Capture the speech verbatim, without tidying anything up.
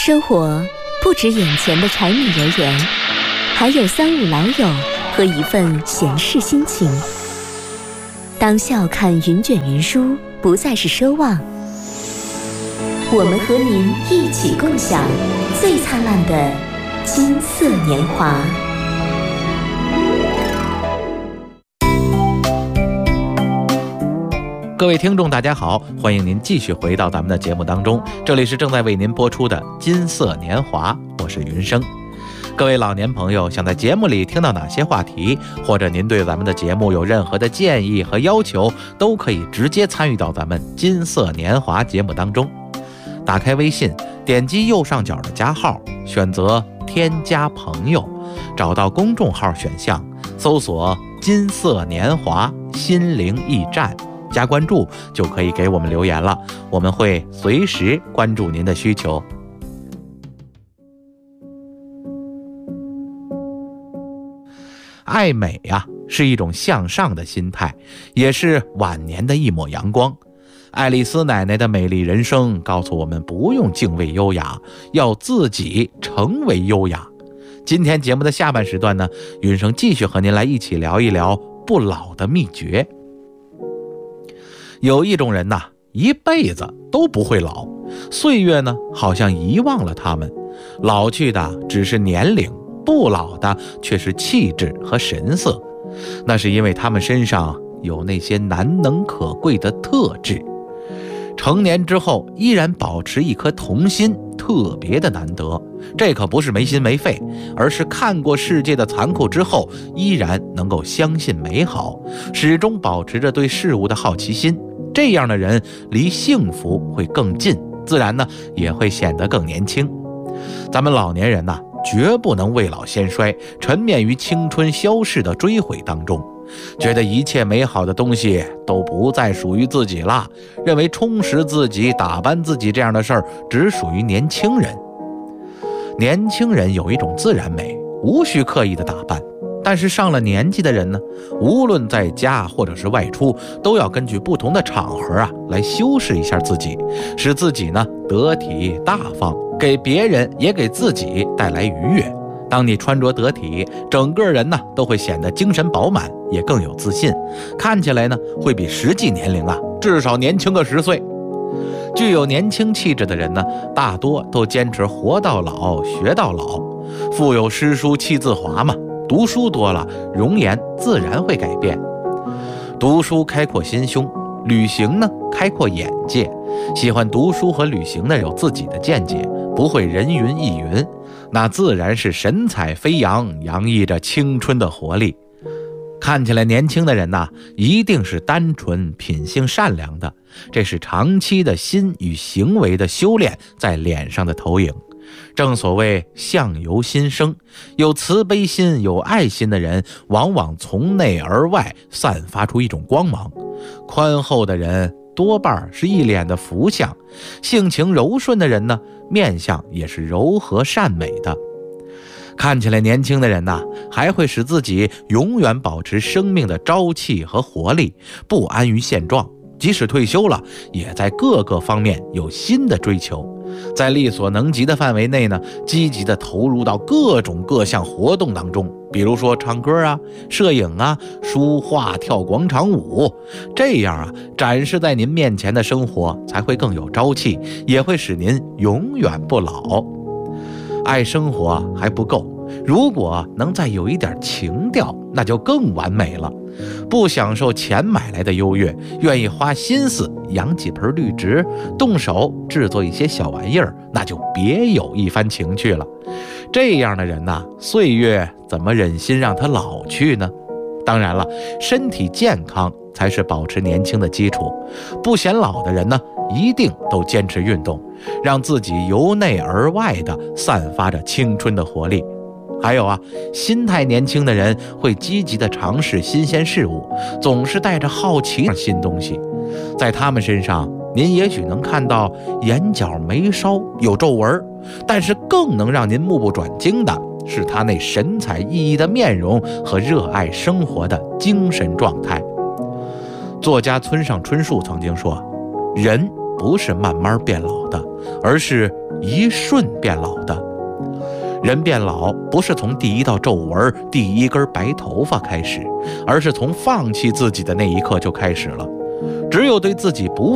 生活不止眼前的柴米油盐，还有三五老友和一份闲适心情。当笑看云卷云舒不再是奢望，我们和您一起共享最灿烂的金色年华。 各位听众大家好，欢迎您继续回到咱们的节目当中，这里是正在为您播出的金色年华，我是云生。各位老年朋友，想在节目里听到哪些话题，或者您对咱们的节目有任何的建议和要求，都可以直接参与到咱们金色年华节目当中。打开微信，点击右上角的加号，选择添加朋友，找到公众号选项，搜索金色年华心灵驿站，加关注就可以给我们留言了，我们会随时关注您的需求。爱美呀、啊，是一种向上的心态，也是晚年的一抹阳光。爱丽丝奶奶的美丽人生告诉我们，不用敬畏优雅，要自己成为优雅。今天节目的下半时段呢，云生继续和您来一起聊一聊不老的秘诀。有一种人呐、啊，一辈子都不会老，岁月呢好像遗忘了他们，老去的只是年龄，不老的却是气质和神色。那是因为他们身上有那些难能可贵的特质。成年之后依然保持一颗童心，特别的难得。这可不是没心没肺，而是看过世界的残酷之后，依然能够相信美好，始终保持着对事物的好奇心。这样的人离幸福会更近，自然呢也会显得更年轻。咱们老年人呐、啊，绝不能未老先衰，沉湎于青春消逝的追悔当中，觉得一切美好的东西都不再属于自己了，认为充实自己、打扮自己这样的事儿只属于年轻人。年轻人有一种自然美，无需刻意的打扮。但是上了年纪的人呢，无论在家或者是外出，都要根据不同的场合啊来修饰一下自己，使自己呢得体大方，给别人也给自己带来愉悦。当你穿着得体，整个人呢都会显得精神饱满，也更有自信，看起来呢会比实际年龄啊至少年轻个十岁。具有年轻气质的人呢，大多都坚持活到老学到老，腹有诗书气自华嘛。读书多了，容颜自然会改变。读书开阔心胸，旅行呢开阔眼界。喜欢读书和旅行的有自己的见解，不会人云亦云，那自然是神采飞扬，洋溢着青春的活力。看起来年轻的人呐、啊，一定是单纯、品性善良的，这是长期的心与行为的修炼在脸上的投影。正所谓相由心生，有慈悲心有爱心的人往往从内而外散发出一种光芒。宽厚的人多半是一脸的福相，性情柔顺的人呢，面相也是柔和善美的。看起来年轻的人呐、啊，还会使自己永远保持生命的朝气和活力，不安于现状，即使退休了，也在各个方面有新的追求，在力所能及的范围内呢，积极的投入到各种各项活动当中，比如说唱歌啊、摄影啊、书画、跳广场舞，这样啊，展示在您面前的生活才会更有朝气，也会使您永远不老。爱生活还不够，如果能再有一点情调，那就更完美了。不享受钱买来的优越，愿意花心思养几盆绿植，动手制作一些小玩意儿，那就别有一番情趣了。这样的人呐、啊，岁月怎么忍心让他老去呢？当然了，身体健康才是保持年轻的基础。不显老的人呢，一定都坚持运动，让自己由内而外的散发着青春的活力。还有啊，心态年轻的人会积极的尝试新鲜事物，总是带着好奇新东西。在他们身上，您也许能看到眼角眉梢有皱纹，但是更能让您目不转睛的是他那神采奕奕的面容和热爱生活的精神状态。作家村上春树曾经说，人不是慢慢变老的，而是一瞬变老的。人变老不是从第一道皱纹、第一根白头发开始，而是从放弃自己的那一刻就开始了。只有对自己不